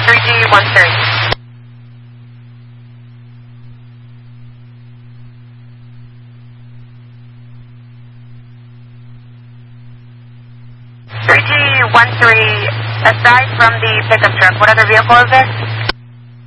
3G13. 3G13, aside from the pickup truck, what other vehicle is there?